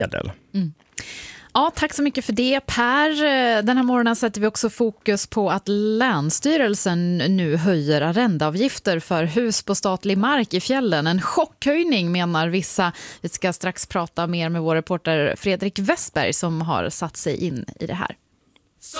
Ja, tack så mycket för det, Per. Den här morgonen sätter vi också fokus på att Länsstyrelsen nu höjer arrendeavgifter för hus på statlig mark i fjällen. En chockhöjning menar vissa. Vi ska strax prata mer med vår reporter Fredrik Westberg som har satt sig in i det här.